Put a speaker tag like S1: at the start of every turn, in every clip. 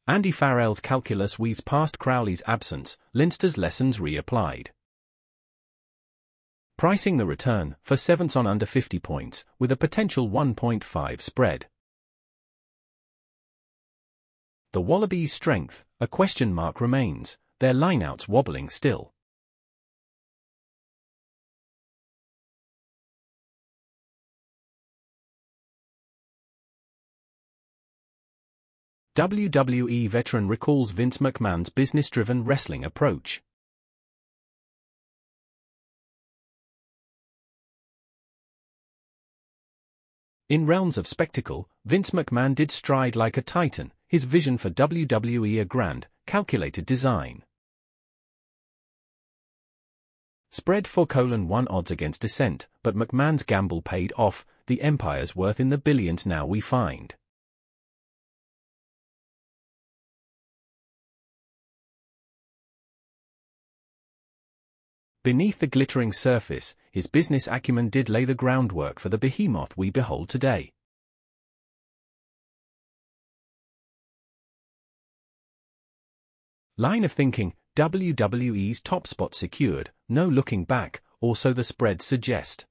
S1: Andy Farrell's calculus weaves past Crowley's absence, Leinster's lessons reapplied. Pricing the return for sevens on under 50 points, with a potential 1.5 spread. The Wallabies' strength, a question mark remains, their lineouts wobbling still. WWE veteran recalls Vince McMahon's business-driven wrestling approach. In realms of spectacle, Vince McMahon did stride like a titan, his vision for WWE a grand, calculated design. Spread 4:1 odds against Descent, but McMahon's gamble paid off, the Empire's worth in the billions now we find. Beneath the glittering surface, his business acumen did lay the groundwork for the behemoth we behold today. Line of thinking, WWE's top spot secured, no looking back, or so the spreads suggest.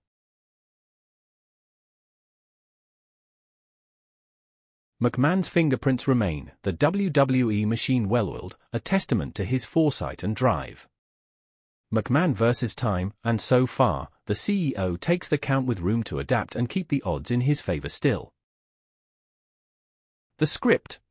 S1: McMahon's fingerprints remain, the WWE machine well-oiled, a testament to his foresight and drive. McMahon versus time, and so far, the CEO takes the count with room to adapt and keep the odds in his favor still. The script,